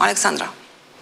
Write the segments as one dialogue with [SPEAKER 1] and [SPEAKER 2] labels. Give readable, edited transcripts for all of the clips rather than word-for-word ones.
[SPEAKER 1] Alexandra.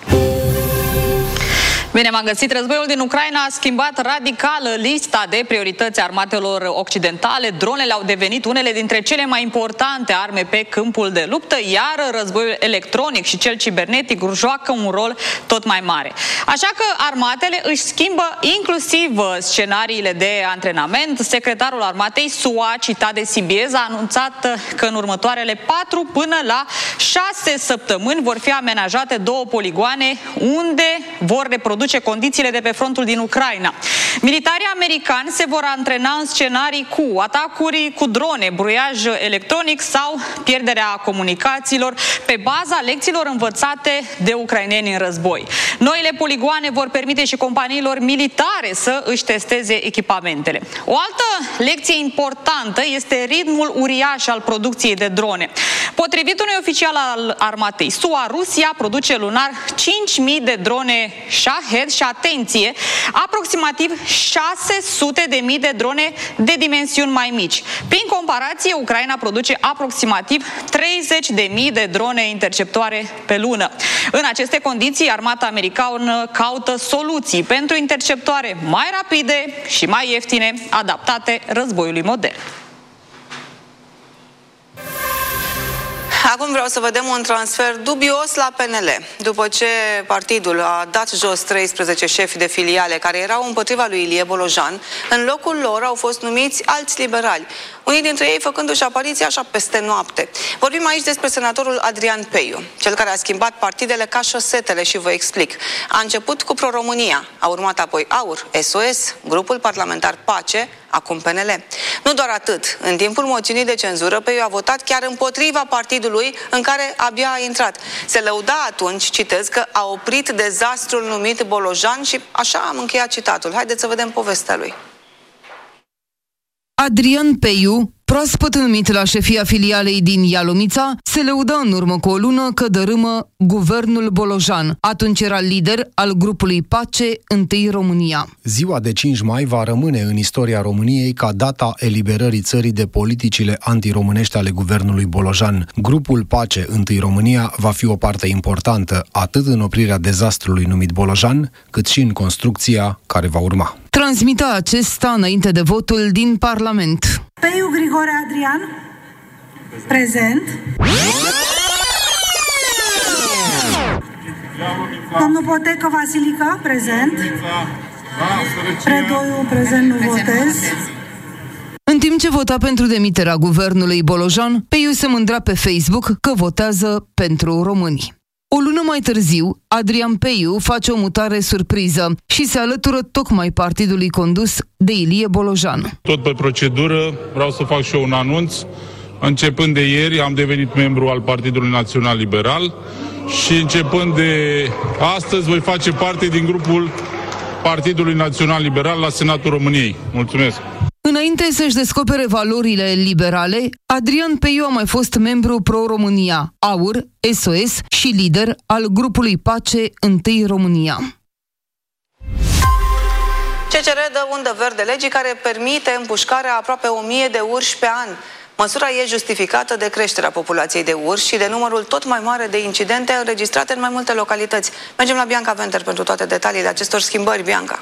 [SPEAKER 2] Bine m-am găsit. Războiul din Ucraina a schimbat radical lista de priorități armatelor occidentale. Dronele au devenit unele dintre cele mai importante arme pe câmpul de luptă, iar războiul electronic și cel cibernetic joacă un rol tot mai mare. Așa că armatele își schimbă inclusiv scenariile de antrenament. Secretarul armatei SUA, citat de CBS, a anunțat că în următoarele 4 până la 6 săptămâni vor fi amenajate 2 poligoane unde vor reproduce condițiile de pe frontul din Ucraina. Militarii americani se vor antrena în scenarii cu atacuri cu drone, bruiaj electronic sau pierderea comunicațiilor pe baza lecțiilor învățate de ucraineni în război. Noile poligoane vor permite și companiilor militare să își testeze echipamentele. O altă lecție importantă este ritmul uriaș al producției de drone. Potrivit unui oficial al armatei SUA, Rusia produce lunar 5.000 de drone Shahed și, atenție, aproximativ 600.000 de drone de dimensiuni mai mici. Prin comparație, Ucraina produce aproximativ 30.000 de drone interceptoare pe lună. În aceste condiții, armata americană caută soluții pentru interceptoare mai rapide și mai ieftine, adaptate războiului modern.
[SPEAKER 1] Acum vreau să vedem un transfer dubios la PNL. După ce partidul a dat jos 13 șefi de filiale care erau împotriva lui Ilie Bolojan, în locul lor au fost numiți alți liberali, unii dintre ei făcându-și apariția așa peste noapte. Vorbim aici despre senatorul Adrian Peiu, cel care a schimbat partidele ca șosetele și vă explic. A început cu Pro-România, a urmat apoi AUR, SOS, grupul parlamentar Pace, acum PNL. Nu doar atât, în timpul moțiunii de cenzură, Peiu a votat chiar împotriva partidului în care abia a intrat. Se lăuda atunci, citez, că a oprit dezastrul numit Bolojan și așa am încheiat citatul. Haideți să vedem povestea lui.
[SPEAKER 3] Adrian Peiu, proaspăt numit la șefia filialei din Ialomița, se lăuda în urmă cu o lună că dărâmă guvernul Bolojan. Atunci era lider al grupului Pace, întâi România.
[SPEAKER 4] Ziua de 5 mai va rămâne în istoria României ca data eliberării țării de politicile antiromânești ale guvernului Bolojan. Grupul Pace, întâi România, va fi o parte importantă atât în oprirea dezastrului numit Bolojan, cât și în construcția care va urma.
[SPEAKER 3] Transmita acesta înainte de votul din Parlament.
[SPEAKER 5] Peiu Grigore Adrian, prezent. Domnul Potecă Vasilica, prezent. Predoiu, prezent, nu votez.
[SPEAKER 3] În timp ce vota pentru demiterea guvernului Bolojan, Peiu se mândrea pe Facebook că votează pentru români. O lună mai târziu, Adrian Peiu face o mutare surpriză și se alătură tocmai partidului condus de Ilie Bolojan.
[SPEAKER 6] Tot pe procedură, vreau să fac și eu un anunț. Începând de ieri am devenit membru al Partidului Național Liberal și începând de astăzi voi face parte din grupul Partidului Național Liberal la Senatul României. Mulțumesc!
[SPEAKER 3] Înainte să-și descopere valorile liberale, Adrian Peiu a mai fost membru Pro-România, AUR, SOS și lider al grupului Pace, întâi România.
[SPEAKER 1] CCR dă undă verde legii care permite împușcarea aproape 1000 de urși pe an. Măsura e justificată de creșterea populației de urși și de numărul tot mai mare de incidente înregistrate în mai multe localități. Mergem la Bianca Venter pentru toate detaliile acestor schimbări. Bianca.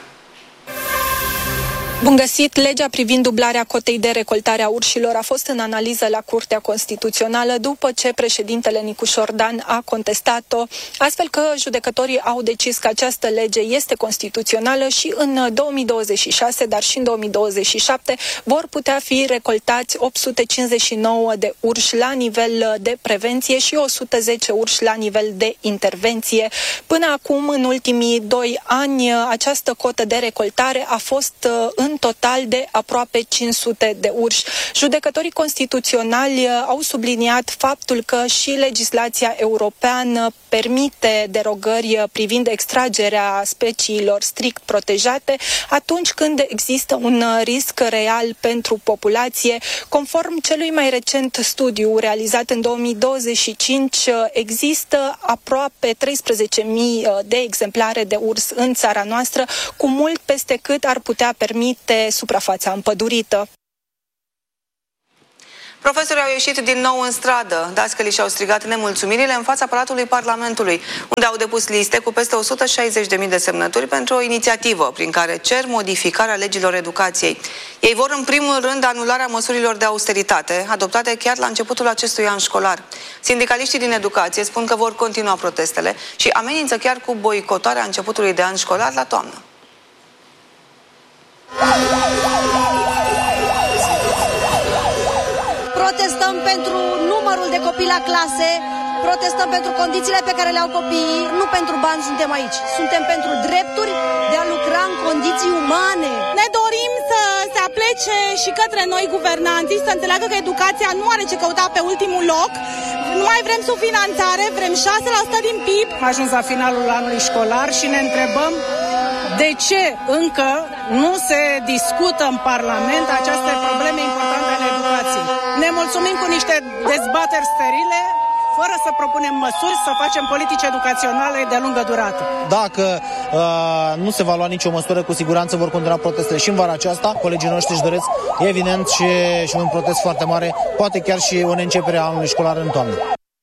[SPEAKER 7] Bun găsit! Legea privind dublarea cotei de recoltare a urșilor a fost în analiză la Curtea Constituțională după ce președintele Nicu Șordan a contestat-o, astfel că judecătorii au decis că această lege este constituțională și în 2026, dar și în 2027 vor putea fi recoltați 859 de urși la nivel de prevenție și 110 urși la nivel de intervenție. Până acum, în ultimii 2 ani, această cotă de recoltare a fost în total de aproape 500 de urși. Judecătorii constituționali au subliniat faptul că și legislația europeană permite derogări privind extragerea speciilor strict protejate atunci când există un risc real pentru populație. Conform celui mai recent studiu realizat în 2025, există aproape 13.000 de exemplare de urs în țara noastră, cu mult peste cât ar putea permite suprafața împădurită.
[SPEAKER 1] Profesorii au ieșit din nou în stradă. Dascălii și-au strigat nemulțumirile în fața Palatului Parlamentului, unde au depus liste cu peste 160.000 de semnături pentru o inițiativă prin care cer modificarea legilor educației. Ei vor în primul rând anularea măsurilor de austeritate, adoptate chiar la începutul acestui an școlar. Sindicaliștii din educație spun că vor continua protestele și amenință chiar cu boicotarea începutului de an școlar la toamnă.
[SPEAKER 8] Protestăm pentru numărul de copii la clase, protestăm pentru condițiile pe care le au copiii, nu pentru bani suntem aici. Suntem pentru drepturi de a lucra în condiții umane.
[SPEAKER 9] Ne dorim să se aplece și către noi guvernanții, să înțeleagă că educația nu are ce căuta pe ultimul loc. Nu mai vrem subfinanțare, vrem 6% din PIB.
[SPEAKER 10] A ajuns la finalul anului școlar și ne întrebăm de ce încă nu se discută în Parlament aceste probleme importante ale educației. Ne mulțumim cu niște dezbateri sterile, fără să propunem măsuri, să facem politici educaționale de lungă durată.
[SPEAKER 11] Dacă nu se va lua nicio măsură, cu siguranță vor continua protestele și în vara aceasta. Colegii noștri își doresc, evident, și un protest foarte mare, poate chiar și o neîncepere a anului școlar în toamnă.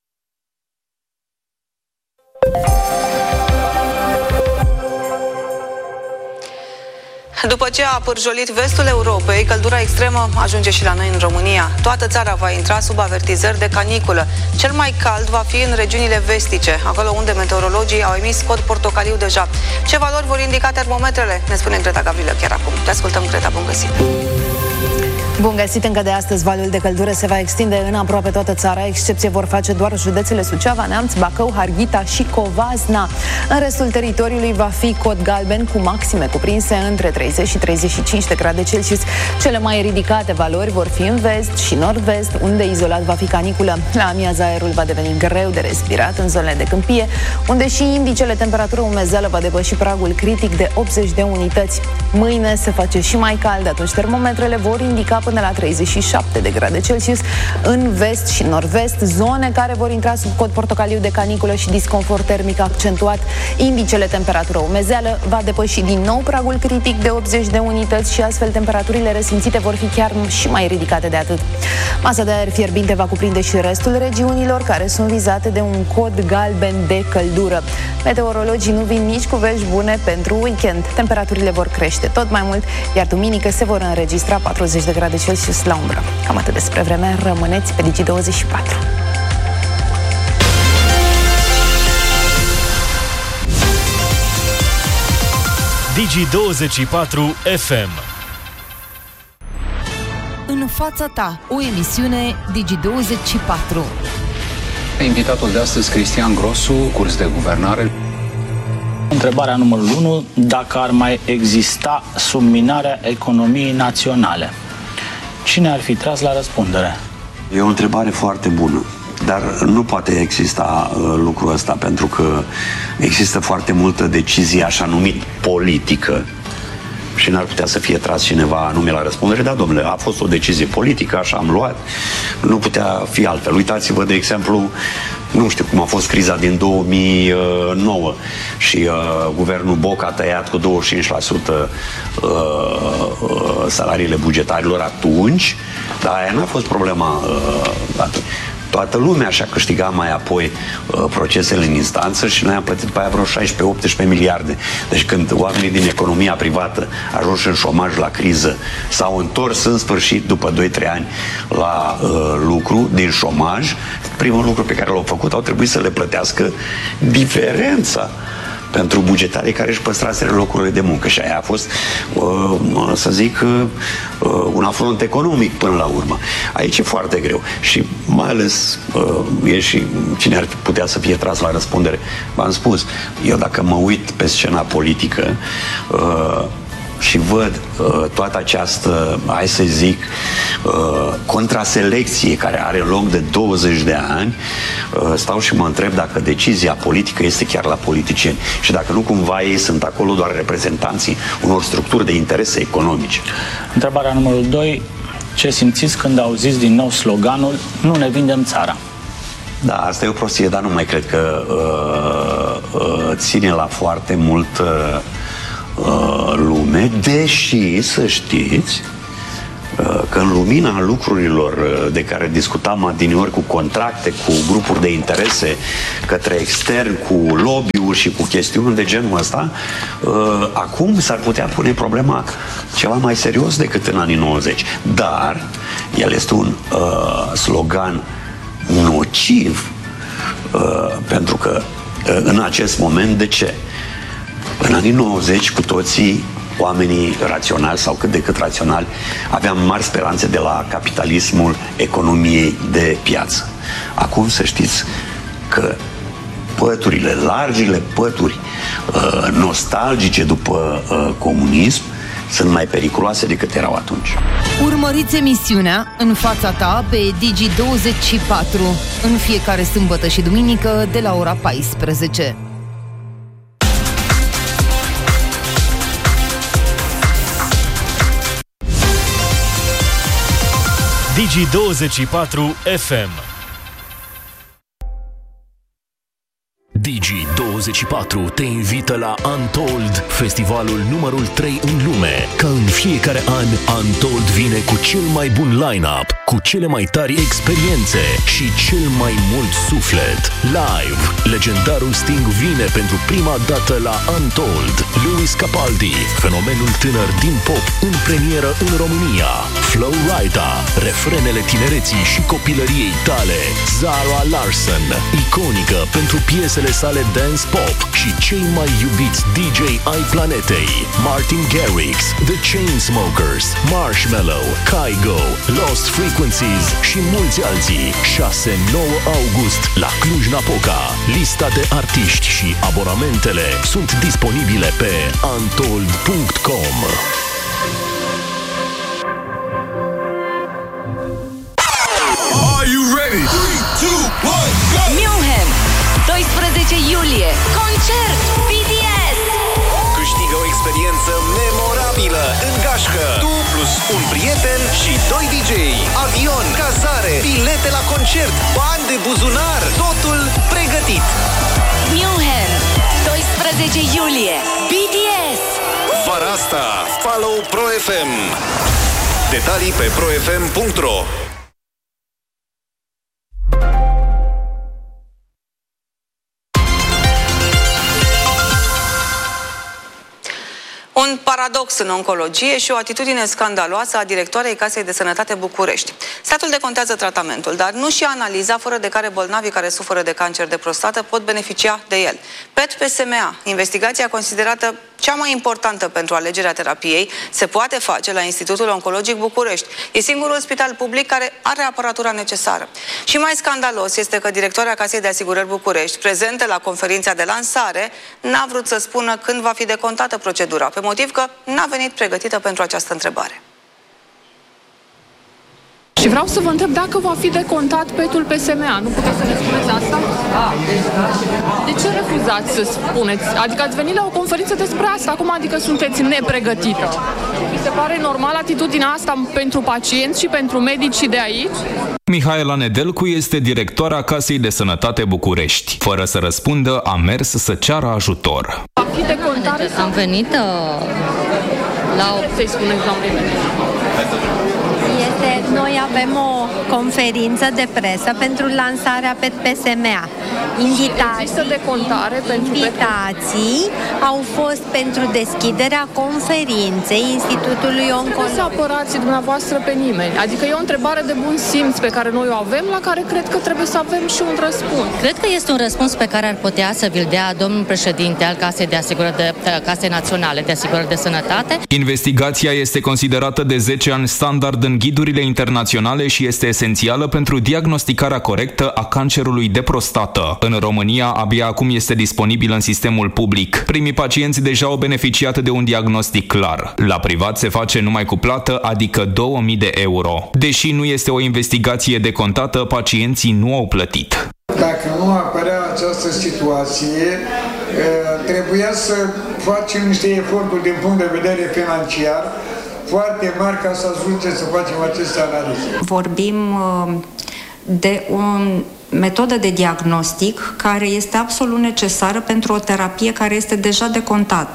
[SPEAKER 1] După ce a pârjolit vestul Europei, căldura extremă ajunge și la noi în România. Toată țara va intra sub avertizări de caniculă. Cel mai cald va fi în regiunile vestice, acolo unde meteorologii au emis cod portocaliu deja. Ce valori vor indica termometrele? Ne spune Greta Gavrilă chiar acum. Te ascultăm, Greta, bun găsit!
[SPEAKER 12] Bun găsit, încă de astăzi valul de căldură se va extinde în aproape toată țara. Excepție vor face doar județele Suceava, Neamț, Bacău, Harghita și Covasna. În restul teritoriului va fi cod galben cu maxime cuprinse între 30 și 35 de grade Celsius. Cele mai ridicate valori vor fi în vest și nord-vest, unde izolat va fi caniculă. La amiază aerul va deveni greu de respirat în zonele de câmpie, unde și indicele temperatură umezeală va depăși pragul critic de 80 de unități. Mâine se face și mai cald, atunci termometrele vor indica până la 37 de grade Celsius în vest și nord-vest, zone care vor intra sub cod portocaliu de caniculă și disconfort termic accentuat. Indicele temperatură umezeală va depăși din nou pragul critic de 80 de unități și astfel temperaturile resimțite vor fi chiar și mai ridicate de atât. Masa de aer fierbinte va cuprinde și restul regiunilor care sunt vizate de un cod galben de căldură. Meteorologii nu vin nici cu vești bune pentru weekend. Temperaturile vor crește tot mai mult, iar duminică se vor înregistra 40 de grade Celsius la umbră. Cam atât despre vreme, rămâneți pe Digi24.
[SPEAKER 13] Digi24 FM.
[SPEAKER 3] În fața ta, o emisiune Digi24.
[SPEAKER 14] Invitatul de astăzi, Cristian Grosu, curs de guvernare.
[SPEAKER 15] Întrebarea numărul 1, dacă ar mai exista subminarea economiei naționale, cine ar fi tras la răspundere?
[SPEAKER 16] E o întrebare foarte bună, dar nu poate exista lucrul ăsta, pentru că există foarte multă decizie așa numit politică și n-ar putea să fie tras cineva anume la răspundere. Da, domnule, a fost o decizie politică, așa am luat, nu putea fi altfel. Uitați-vă, de exemplu, nu știu cum a fost criza din 2009 și guvernul Boc a tăiat cu 25% salariile bugetarilor atunci, dar aia n-a fost problema atunci. Toată lumea și-a câștigat mai apoi procesele în instanță și noi am plătit pe aia vreo 16-18 miliarde. Deci când oamenii din economia privată ajunși în șomaj la criză s-au întors în sfârșit după 2-3 ani la lucru din șomaj, primul lucru pe care l-au făcut au trebuit să le plătească diferența pentru bugetarii care își păstraseră locurile de muncă. Și aia a fost, să zic, un afront economic până la urmă. Aici e foarte greu. Și mai ales e și cine ar putea să fie tras la răspundere. V-am spus, eu dacă mă uit pe scena politică și văd toată această, hai să zic, contraselecție care are loc de 20 de ani, stau și mă întreb dacă decizia politică este chiar la politicieni și dacă nu cumva ei sunt acolo doar reprezentanții unor structuri de interese economice.
[SPEAKER 15] Întrebarea numărul 2. Ce simțiți când auziți din nou sloganul "Nu ne vindem țara"?
[SPEAKER 16] Da, asta e o prostie, dar nu mai cred că ține la foarte mult lume, deși să știți că în lumina lucrurilor de care discutam adineori, cu contracte, cu grupuri de interese către extern, cu lobby-uri și cu chestiuni de genul ăsta, acum s-ar putea pune problema ceva mai serios decât în anii 90. Dar el este un slogan nociv, pentru că în acest moment, de ce? În anii 90 cu toții oamenii raționali sau cât de cât raționali aveam mari speranțe de la capitalismul economiei de piață. Acum să știți că păturile, largile pături nostalgice după comunism sunt mai periculoase decât erau atunci.
[SPEAKER 3] Urmăriți emisiunea În fața ta pe Digi24 în fiecare sâmbătă și duminică de la ora 14.
[SPEAKER 13] Digi24 FM. Digi24 te invită la Untold, festivalul numărul 3 în lume. Ca în fiecare an, Untold vine cu cel mai bun line-up, cu cele mai tari experiențe și cel mai mult suflet. Live, legendarul Sting vine pentru prima dată la Untold. Louis Capaldi, fenomenul tânăr din pop, în premieră în România. Flo Rida, refrenele tinereții și copilăriei tale. Zara Larsson, iconică pentru piesele sale dance pop și cei mai iubiți DJ ai planetei. Martin Garrix, The Chainsmokers, Marshmello, Kygo, Lost Frequencies și mulți alții. 6-9 august la Cluj-Napoca. Lista de artiști și abonamentele sunt disponibile pe untold.com.
[SPEAKER 17] Are you ready? 3, 2, 1, go!
[SPEAKER 18] München, 12 iulie, concert BTS.
[SPEAKER 17] Câștigă o experiență memorabilă în gașcă. Tu plus un prieten și 2 DJ, avion, cazare, bilete la concert, bani de buzunar, totul pregătit.
[SPEAKER 18] München, 12 iulie, BTS.
[SPEAKER 17] Vara asta, follow Pro FM. Detalii pe profm.ro.
[SPEAKER 1] Un paradox în oncologie și o atitudine scandaloasă a directoarei Casei de Sănătate București. Statul decontează tratamentul, dar nu și analiza fără de care bolnavii care suferă de cancer de prostată pot beneficia de el. PET-PSMA, investigația considerată cea mai importantă pentru alegerea terapiei, se poate face la Institutul Oncologic București. E singurul spital public care are aparatura necesară. Și mai scandalos este că directoarea Casei de Asigurări București, prezentă la conferința de lansare, n-a vrut să spună când va fi decontată procedura, pe motiv că n-a venit pregătită pentru această întrebare.
[SPEAKER 19] Și vreau să vă întreb dacă va fi decontat PET-ul PSMA. Nu puteți să ne spuneți asta? De ce refuzați să spuneți? Adică ați venit la o conferință despre asta, acum adică sunteți nepregătită. Mi se pare normal atitudinea asta pentru pacienți și pentru medicii de aici?
[SPEAKER 20] Mihaela Nedelcu este directoarea Casei de Sănătate București. Fără să răspundă, a mers să ceară ajutor.
[SPEAKER 19] Va fi decontare?
[SPEAKER 21] Am venit la o...
[SPEAKER 19] Să-i spuneți la un eveniment.
[SPEAKER 21] Noi avem o conferință de presă pentru lansarea PET-PSMA. Invitații au fost pentru deschiderea conferinței Institutului Oncologic.
[SPEAKER 19] Nu să apărați dumneavoastră pe nimeni. Adică e o întrebare de bun simț pe care noi o avem, la care cred că trebuie să avem și un răspuns.
[SPEAKER 21] Cred că este un răspuns pe care ar putea să vi-l dea domnul președinte al Casei Naționale de Asigurări de Sănătate.
[SPEAKER 20] Investigația este considerată de 10 ani standard în ghidurile internaționale și este esențială pentru diagnosticarea corectă a cancerului de prostată. În România, abia acum este disponibil în sistemul public. Primii pacienți deja au beneficiat de un diagnostic clar. La privat se face numai cu plată, adică 2000 de euro. Deși nu este o investigație decontată, pacienții nu au plătit.
[SPEAKER 22] Dacă nu apărea această situație, trebuia să facem niște eforturi din punct de vedere financiar foarte mari ca să ajungem să facem aceste analize.
[SPEAKER 23] Vorbim de o metodă de diagnostic care este absolut necesară pentru o terapie care este deja decontată.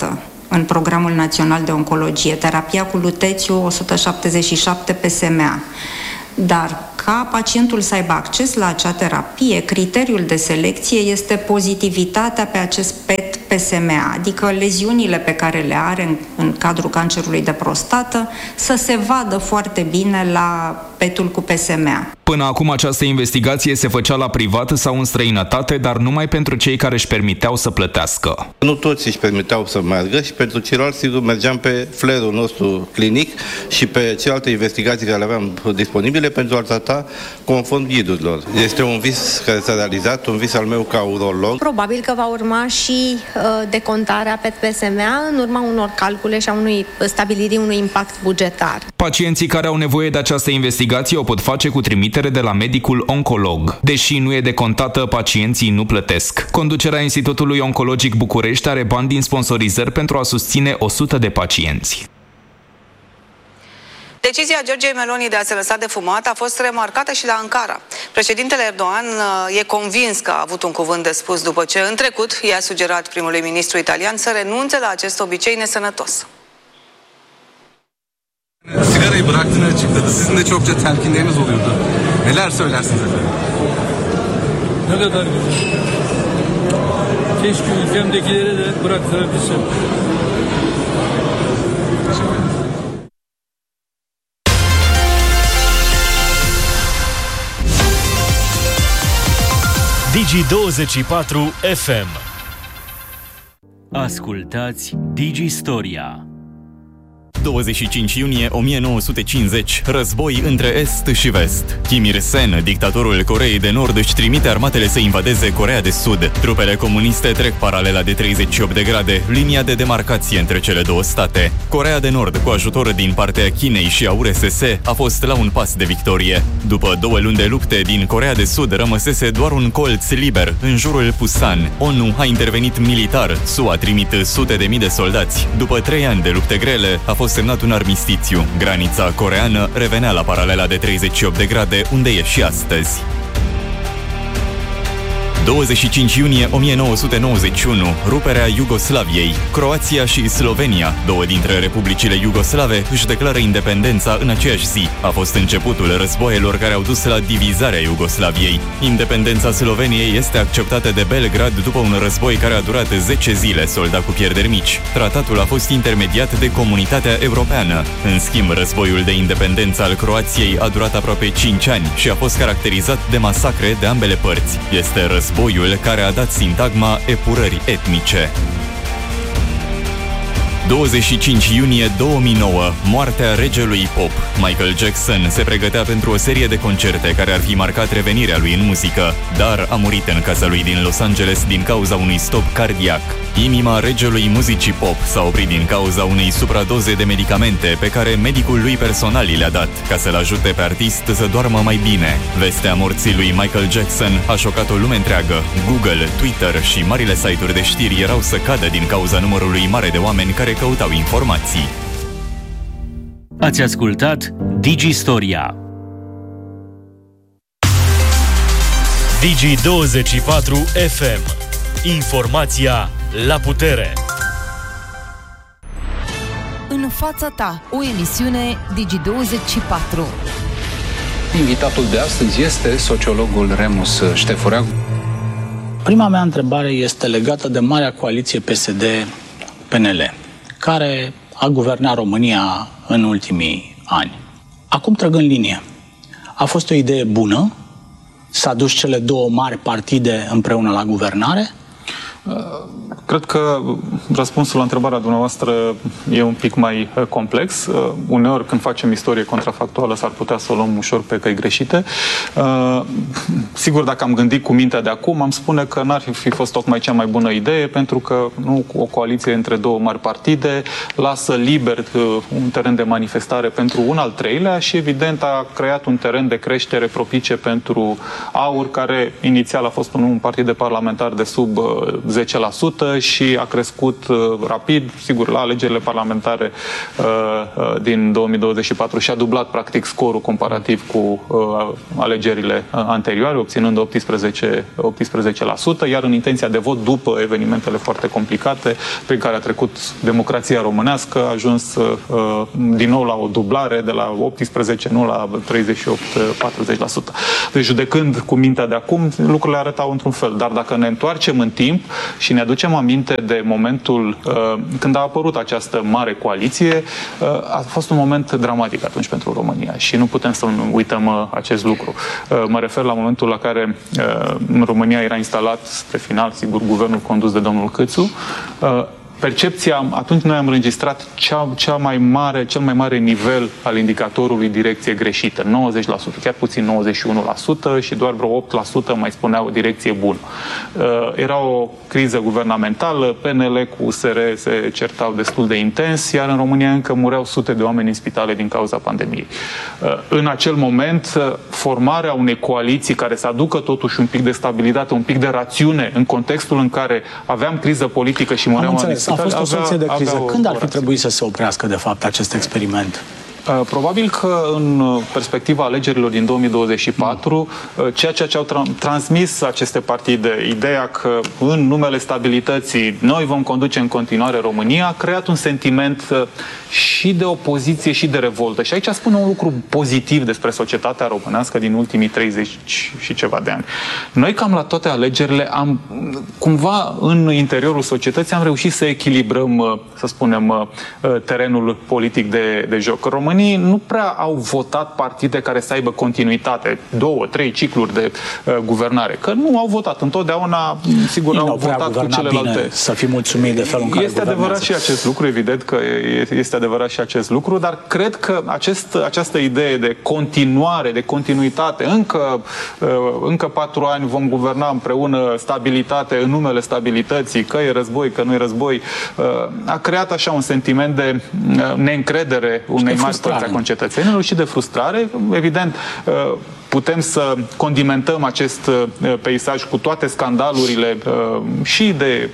[SPEAKER 23] în Programul Național de Oncologie, terapia cu lutețiu 177 pe SMA. Dar ca pacientul să aibă acces la acea terapie, criteriul de selecție este pozitivitatea pe acest PET-PSMA, adică leziunile pe care le are în cadrul cancerului de prostată să se vadă foarte bine la PET-ul cu PSMA.
[SPEAKER 20] Până acum această investigație se făcea la privat sau în străinătate, dar numai pentru cei care își permiteau să plătească.
[SPEAKER 2] Nu toți își permiteau să meargă și pentru ceilalți, sigur, mergeam pe flerul nostru clinic și pe celelalte investigații care le aveam disponibile pentru a trata conform ghidurilor. Este un vis care s-a realizat, un vis al meu ca urolog.
[SPEAKER 4] Probabil că va urma și decontarea PET-PSMA în urma unor calcule și a stabilirii unui impact bugetar.
[SPEAKER 20] Pacienții care au nevoie de această investigație o pot face cu trimitere de la medicul oncolog. Deși nu e decontată, pacienții nu plătesc. Conducerea Institutului Oncologic București are bani din sponsorizări pentru a susține 100 de pacienți.
[SPEAKER 1] Decizia Giorgiei Meloni de a se lăsa de fumat a fost remarcată și la Ankara. Președintele Erdogan e convins că a avut un cuvânt de spus după ce în trecut i-a sugerat primului ministru italian să renunțe la acest obicei nesănătos.
[SPEAKER 5] Sigarayı bıraktığını açıkladı. Sizin de çokça telkinleriniz oluyordu. Neler söylersiniz efendim?
[SPEAKER 24] Ne kadar güzel. Keşke ülkemdekileri de bıraktırabilsem.
[SPEAKER 13] Digi24 FM. Ascultați Digistoria. 25 iunie 1950, război între Est și Vest. Kim Il-sen, dictatorul Coreei de Nord, își trimite armatele să invadeze Coreea de Sud. Trupele comuniste trec paralela de 38 de grade, linia de demarcație între cele două state. Coreea de Nord, cu ajutor din partea Chinei și a URSS, a fost la un pas de victorie. După 2 luni de lupte, din Coreea de Sud rămăsese doar un colț liber, în jurul Pusan. ONU a intervenit militar, SUA trimit sute de mii de soldați. După 3 ani de lupte grele, a fost semnat un armistițiu. Granița coreeană revenea la paralela de 38 de grade, unde e și astăzi. 25 iunie 1991, ruperea Iugoslaviei. Croația și Slovenia, două dintre republicile iugoslave, își declară independența în aceeași zi. A fost începutul războaielor care au dus la divizarea Iugoslaviei. Independența Sloveniei este acceptată de Belgrad după un război care a durat 10 zile, soldat cu pierderi mici. Tratatul a fost intermediat de Comunitatea Europeană. În schimb, războiul de independență al Croației a durat aproape 5 ani și a fost caracterizat de masacre de ambele părți. Este războiul care a dat sintagma epurării etnice. 25 iunie 2009, moartea regelui pop. Michael Jackson se pregătea pentru o serie de concerte care ar fi marcat revenirea lui în muzică, dar a murit în casa lui din Los Angeles din cauza unui stop cardiac. Inima regelui muzicii pop s-a oprit din cauza unei supradoze de medicamente pe care medicul lui personal le-a dat, ca să-l ajute pe artist să doarmă mai bine. Vestea morții lui Michael Jackson a șocat o lume întreagă. Google, Twitter și marile site-uri de știri erau să cadă din cauza numărului mare de oameni care căutau informații. Ați ascultat Digistoria. Digi24 FM. Informația la putere.
[SPEAKER 3] În fața ta, o emisiune Digi24.
[SPEAKER 14] Invitatul de astăzi este sociologul Remus Ștefurea.
[SPEAKER 15] Prima mea întrebare este legată de marea coaliție PSD-PNL, care a guvernat România în ultimii ani. Acum, trăgând linie, a fost o idee bună să aduci cele două mari partide împreună la guvernare?
[SPEAKER 25] Cred că răspunsul la întrebarea dumneavoastră e un pic mai complex. Uneori, când facem istorie contrafactuală, s-ar putea să o luăm ușor pe căi greșite. Sigur, dacă am gândit cu mintea de acum, am spune că n-ar fi fost tocmai cea mai bună idee, pentru că nu o coaliție între două mari partide lasă liber un teren de manifestare pentru un al treilea și, evident, a creat un teren de creștere propice pentru AUR, care inițial a fost un partid de parlamentar de sub 10% și a crescut rapid, sigur, la alegerile parlamentare din 2024 și a dublat practic scorul comparativ cu alegerile anterioare, obținând 18%, iar în intenția de vot, după evenimentele foarte complicate prin care a trecut democrația românească, a ajuns din nou la o dublare de la 18, nu la 38-40%. Deci, judecând cu mintea de acum, lucrurile arătau într-un fel. Dar dacă ne întoarcem în timp și ne aducem aminte de momentul când a apărut această mare coaliție, a fost un moment dramatic atunci pentru România și nu putem să uităm acest lucru. Mă refer la momentul la care în România era instalat, spre final, sigur, guvernul condus de domnul Câțu. Percepția, atunci noi am înregistrat cel mai mare nivel al indicatorului direcție greșită, 90%, chiar puțin 91% și doar vreo 8% mai spuneau direcție bună. Era o criză guvernamentală, PNL cu USR se certau destul de intens, iar în România încă mureau sute de oameni în spitale din cauza pandemiei. În acel moment, formarea unei coaliții care să aducă totuși un pic de stabilitate, un pic de rațiune în contextul în care aveam criză politică și mureau oameni.
[SPEAKER 15] A fost o soluție de criză. Când ar fi trebuit să se oprească, de fapt, acest experiment?
[SPEAKER 25] Probabil că în perspectiva alegerilor din 2024, ceea ce au transmis aceste partide, ideea că în numele stabilității noi vom conduce în continuare România, a creat un sentiment și de opoziție și de revoltă. Și aici spune un lucru pozitiv despre societatea românească din ultimii 30 și ceva de ani. Noi cam la toate alegerile cumva în interiorul societății am reușit să echilibrăm, să spunem, terenul politic de joc. România nu prea au votat partide care să aibă continuitate, 2-3 cicluri de guvernare, că nu au votat. Întotdeauna, sigur, au votat cu celelalte.
[SPEAKER 15] Bine, să fim mulțumiți de felul în care
[SPEAKER 25] este adevărat și acest lucru, evident că este adevărat și acest lucru, dar cred că această idee de continuare, de continuitate, încă 4 ani vom guverna împreună, stabilitate în numele stabilității, că e război, că nu e război, a creat așa un sentiment de neîncredere unei mari părți a concetățenilor și de frustrare. Evident, putem să condimentăm acest peisaj cu toate scandalurile și de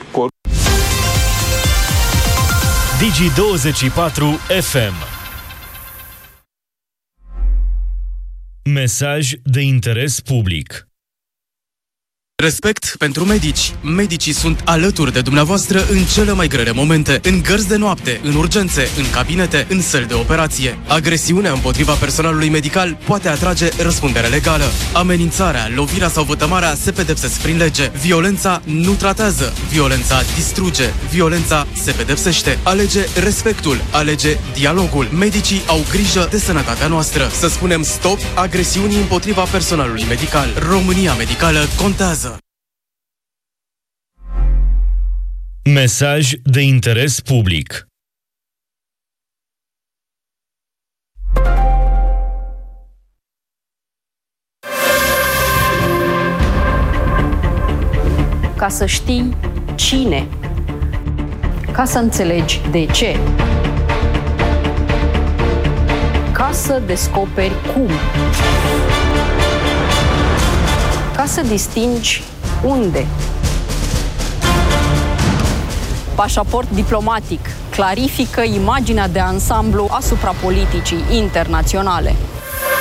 [SPEAKER 13] Digi24 FM. Mesaj de interes public.
[SPEAKER 6] Respect pentru medici. Medicii sunt alături de dumneavoastră în cele mai grele momente, în gărzi de noapte, în urgențe, în cabinete, în săli de operație. Agresiunea împotriva personalului medical poate atrage răspundere legală. Amenințarea, lovirea sau vătămarea se pedepsesc prin lege. Violența nu tratează. Violența distruge. Violența se pedepsește. Alege respectul. Alege dialogul. Medicii au grijă de sănătatea noastră. Să spunem stop agresiunii împotriva personalului medical. România medicală contează.
[SPEAKER 13] Mesaj de interes public.
[SPEAKER 7] Ca să știi cine, ca să înțelegi de ce, ca să descoperi cum, ca să distingi unde. Pașaport diplomatic clarifică imaginea de ansamblu asupra politicii internaționale.